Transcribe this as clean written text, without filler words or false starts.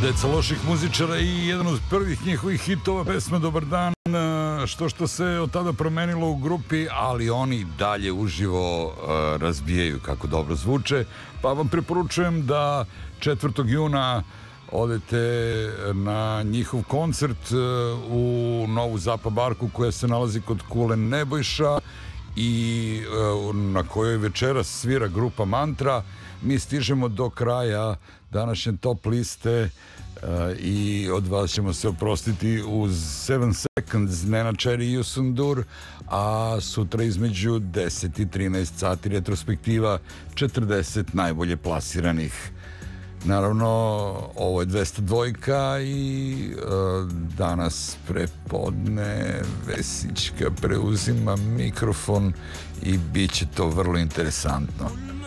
Deca loših muzičara i jedan od prvih njihovih hitova pesma Dobar dan, što se od tada promenilo u grupi, ali oni dalje uživo razbijaju kako dobro zvuče, pa vam preporučujem da 4. juna odete na njihov koncert u Novu Zapa barku koja se nalazi kod Kulen Nebojša i na kojoj večeras svira grupa Mantra. Mi stižemo do kraja današnje top liste i od vas ćemo se oprostiti uz 7 Seconds, Nena Cherry i Usundur, a sutra između 10 i 13 sati retrospektiva 40 najbolje plasiranih. Naravno, ovo je 202 i danas prepodne Vesićka preuzima mikrofon i bit će to vrlo interesantno.